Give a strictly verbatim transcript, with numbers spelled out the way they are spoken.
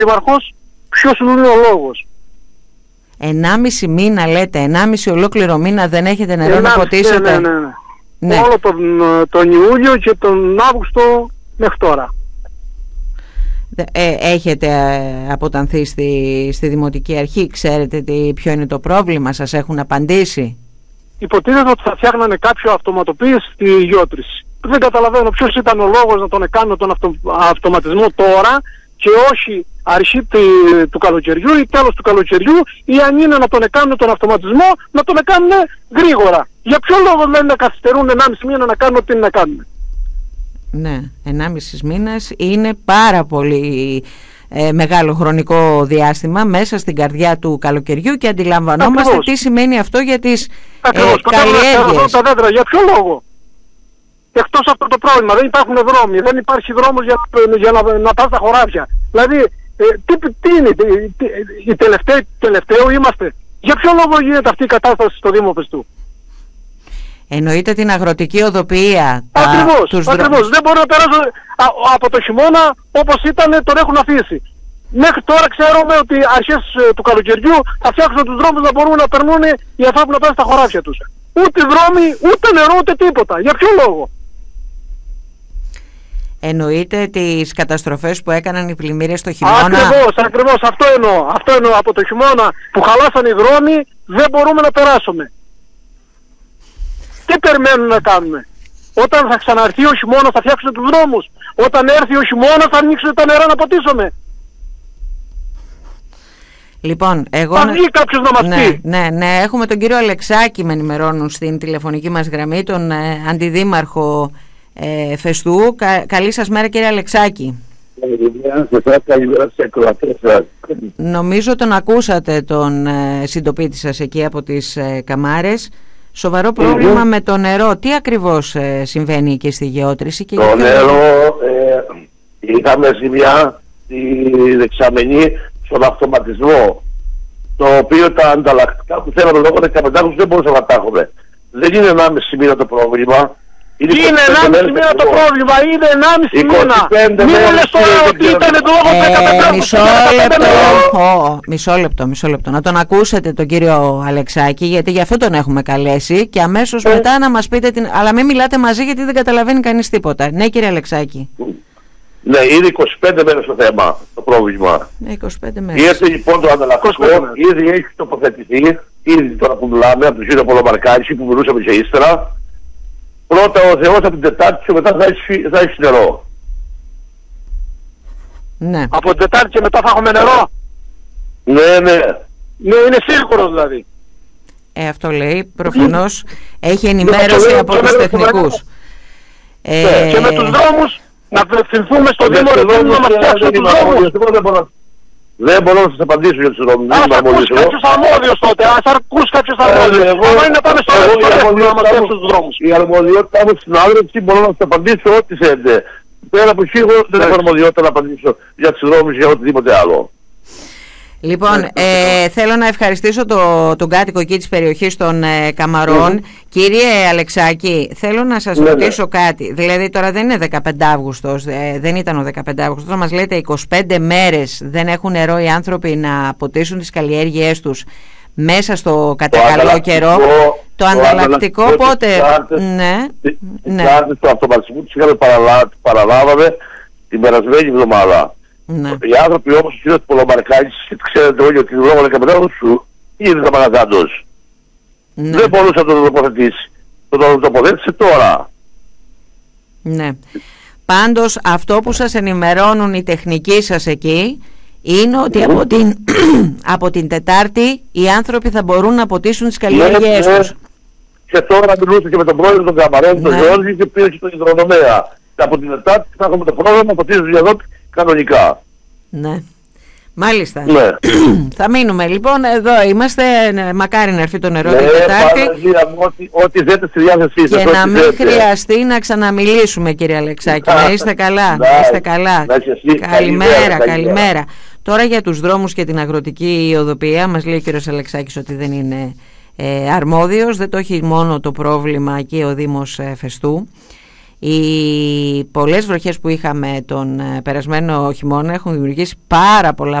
δήμαρχος, ποιος είναι ο λόγος. Ενάμιση μήνα λέτε, ενάμιση ολόκληρο μήνα δεν έχετε νερό να ποτίσετε. Ναι, ναι, ναι. Ναι. Όλο τον, τον Ιούλιο και τον Αύγουστο μέχρι τώρα. Ε, έχετε αποτανθεί στη, στη Δημοτική Αρχή, ξέρετε τι, ποιο είναι το πρόβλημα, σας έχουν απαντήσει? Υποτίθεται ότι θα φτιάχνανε κάποιο αυτοματοποίηση στη γεώτρηση. Δεν καταλαβαίνω ποιος ήταν ο λόγος να τον κάνουν τον αυτο, αυτοματισμό τώρα και όχι αρχή του, του καλοκαιριού ή τέλος του καλοκαιριού, ή αν είναι να τον κάνουν τον αυτοματισμό να τον κάνουν γρήγορα. Για ποιο λόγο λένε να καθυστερούν ενάμιση μήνα να κάνουν ό,τι είναι να κάνουν? Ναι, ενάμιση μήνας είναι πάρα πολύ ε, μεγάλο χρονικό διάστημα μέσα στην καρδιά του καλοκαιριού και αντιλαμβανόμαστε Ακριβώς. τι σημαίνει αυτό για τις ε, καλλιέργειες. Τα δέντρα, για ποιο λόγο? Εκτός από το πρόβλημα, δεν υπάρχουν δρόμοι, δεν υπάρχει δρόμος για, για να, να πας στα χωράφια. Δηλαδή, ε, τι, τι είναι, τι, τι, οι τελευταίοι, τελευταίοι είμαστε? Για ποιο λόγο γίνεται αυτή η κατάσταση στο Δήμο Φεστού? Εννοείται την αγροτική οδοποιία. Ακριβώς, τους ακριβώς. Δρόμους. Δεν μπορεί να περάσει από το χειμώνα όπως ήταν, τον έχουν αφήσει. Μέχρι τώρα ξέρουμε ότι αρχές του καλοκαιριού θα φτιάξουν τους δρόμους να μπορούν να περνούν οι ανθρώποι να πάνε στα χωράφια τους. Ούτε δρόμοι, ούτε νερό, ούτε τίποτα. Για ποιο λόγο? Εννοείται τις καταστροφές που έκαναν οι πλημμύρες στο χειμώνα. Ακριβώς, ακριβώς, αυτό εννοώ. Αυτό εννοώ. Από το χειμώνα που χαλάσαν οι δρόμοι δεν μπορούμε να περάσουμε. Τι περιμένουν να κάνουμε? Όταν θα ξαναρθεί ο χειμώνας θα φτιάξουν τους δρόμους. Όταν έρθει ο χειμώνας θα ανοίξουν τα νερά να ποτίσουμε. Λοιπόν, εγώ... Θα βγει κάποιος να μας ναι, πει. Ναι, ναι, έχουμε τον κύριο Αλεξάκη, με ενημερώνουν στην τηλεφωνική μας γραμμή, τον ε, αντιδήμαρχο ε, Φεστού. Κα, καλή σας μέρα, κύριε Αλεξάκη. Νομίζω τον ακούσατε τον ε, συντοπίτη σας εκεί από τις ε, Καμάρες. Σοβαρό πρόβλημα mm-hmm. με το νερό. Τι ακριβώς ε, συμβαίνει εκεί στη γεώτρηση? Και το γιατί... νερό ε, είχαμε ζημιά τη δεξαμενή στον αυτοματισμό, το οποίο τα ανταλλακτικά που θέλαμε λόγω δεκαπεντάχρονου δεν μπορούσαμε να τα έχουμε. Δεν είναι ενάμιση μήνα το πρόβλημα. Είναι, είναι ενάμιση μήνα το πρόβλημα, είναι ενάμιση μήνα. Μην μου λες τώρα ότι ήταν το λόγο δεκαπεντάχρονου. Μισό λεπτό, μισό λεπτό, μισό λεπτό. Να τον ακούσετε τον κύριο Αλεξάκη, γιατί γι' αυτό τον έχουμε καλέσει και αμέσως ε. μετά να μας πείτε την... Αλλά μην μιλάτε μαζί γιατί δεν καταλαβαίνει κανείς τίποτα. Ναι, κύριε Αλεξάκη. Ναι, είναι είκοσι πέντε μέρες το θέμα, το πρόβλημα. Ναι, είκοσι πέντε μέρες. Ήρθε λοιπόν το ανταλλακτικό, ήδη έχει τοποθετηθεί, ήδη τώρα που μιλάμε, από τον κύριο Πολομαρκάκη που μιλούσαμε και ύστερα. Πρώτα ο Θεός από την Τετάρτη και μετά θα έχει, θα έχει νερό. Ναι. Από την Τετάρτη και μετά θα έχουμε νερό. Ναι, ναι. Ναι, είναι σίγουρο δηλαδή. Ε, αυτό λέει, προφανώς έχει ενημέρωση από τους τεχνικούς. Ε, και με τους δρόμους να απευθυνθούμε στο Δήμο Ρεβένου να μας φτιάξουν τους δρόμους. Δεν μπορώ να σας απαντήσω για τους δρόμους. Ας ακούς κάποιος αρμόδιος τότε, ας ακούς κάποιος αρμόδιος. Εγώ είναι να πάμε στο Ρεβένου να μας φτιάξουν τους δρόμους. Η αρμοδιότητα μου στην συνάδελφη μπορώ να σας απαντήσω ό,τι θέλετε. Πέρα από εκεί εγώ δεν έχω αρμοδιότητα να απαντήσω για τους δρόμους ή για οτιδήποτε άλλο. Λοιπόν, ε, θέλω να ευχαριστήσω το, τον κάτοικο εκεί της περιοχής των ε, Καμαρών. Mm-hmm. Κύριε Αλεξάκη, θέλω να σας mm-hmm. ρωτήσω κάτι. Δηλαδή τώρα δεν είναι δεκαπέντε Αυγούστος, ε, δεν ήταν ο δεκαπέντε Αυγούστος. Τώρα μας λέτε είκοσι πέντε μέρες δεν έχουν νερό οι άνθρωποι να ποτίσουν τις καλλιέργειες τους μέσα στο κατακαλό καιρό. Το ανταλλακτικό πότε... Ναι, ναι. Το αυτοματισμό τους είχαμε παραλάβαμε την περασμένη εβδομάδα. Ναι. Οι άνθρωποι όπως ο κύριος Πολομαρκάκης, ξέρετε όλοι ότι λόγω δεκαπεντάχρονου σου ήδη τα παρακάτως. Ναι. Δεν μπορούσε να το τοποθετήσει. Το το τοποθέτησε τώρα. Ναι. Πάντως αυτό που σας ενημερώνουν οι τεχνικοί σας εκεί είναι ότι mm. από, την, από την Τετάρτη οι άνθρωποι θα μπορούν να ποτίσουν τις καλλιέργειές ναι, τους. Ναι. Και τώρα μιλούσα και με τον πρόεδρο των Καμαρών, ναι. τον Γιώργη, και πήρε και τον υδρονομέα. Και από την Τετάρτη θα έχουμε το πρόγραμμα να ποτίζουν για δότη κανονικά. Ναι. Μάλιστα. Ναι. Θα μείνουμε λοιπόν εδώ. Είμαστε. Μακάρι να έρθει το νερό ναι, την Τετάρτη. Ό,τι, ό,τι δέτε στη διάθεσή σας. Και να μην δέτε. χρειαστεί να ξαναμιλήσουμε, κύριε Αλεξάκη. Να είστε καλά. Να είστε καλά. Καλημέρα, καλημέρα. Τώρα για τους δρόμους και την αγροτική οδοποιία μας λέει ο κύριος Αλεξάκης ότι δεν είναι ε, αρμόδιος. Δεν το έχει μόνο το πρόβλημα εκεί ο Δήμος ε, Φεστού. Οι πολλές βροχές που είχαμε τον περασμένο χειμώνα έχουν δημιουργήσει πάρα πολλά